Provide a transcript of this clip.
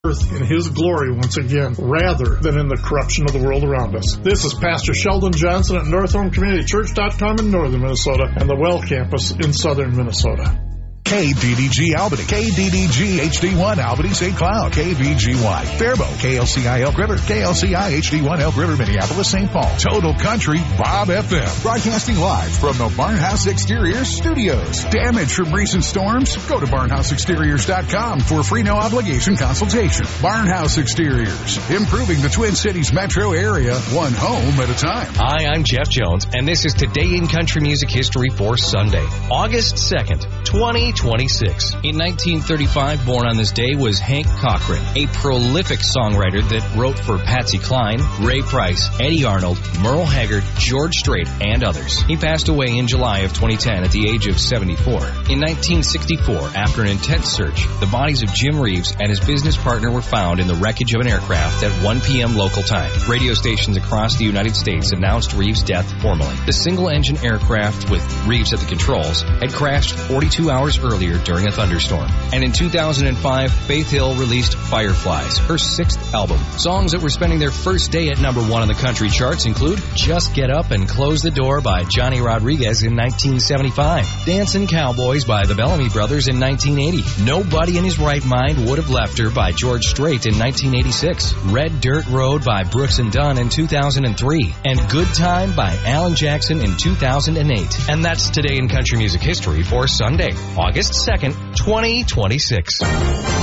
earth in His glory once again, rather than in the corruption of the world around us. This is Pastor Sheldon Johnson at NorthHomeCommunityChurch.com in northern Minnesota and the Well Campus in southern Minnesota. KDDG Albany, KDDG HD1 Albany St. Cloud, KVGY Faribault, KLCI Elk River, KLCI HD1 Elk River Minneapolis St. Paul, Total Country Bob FM, broadcasting live from the Barnhouse Exteriors Studios. Damage from recent storms? Go to barnhouseexteriors.com for free no obligation consultation. Barnhouse Exteriors, improving the Twin Cities metro area, one home at a time. Hi, I'm Jeff Jones, and this is Today in Country Music History for Sunday, August 2nd, 2026. In 1935, born on this day was Hank Cochran, a prolific songwriter that wrote for Patsy Cline, Ray Price, Eddie Arnold, Merle Haggard, George Strait, and others. He passed away in July of 2010 at the age of 74. In 1964, after an intense search, the bodies of Jim Reeves and his business partner were found in the wreckage of an aircraft at 1 p.m. local time. Radio stations across the United States announced Reeves' death formally. The single-engine aircraft with Reeves at the controls had crashed 42 hours earlier during a thunderstorm. And in 2005, Faith Hill released Fireflies, her 6th album. Songs that were spending their first day at number 1 on the country charts include Just Get Up and Close the Door by Johnny Rodriguez in 1975, Dancin' Cowboys by the Bellamy Brothers in 1980, Nobody in His Right Mind Would Have Left Her by George Strait in 1986, Red Dirt Road by Brooks and Dunn in 2003, and Good Time by Alan Jackson in 2008. And that's Today in Country Music History for Sunday, August 2nd, 2026.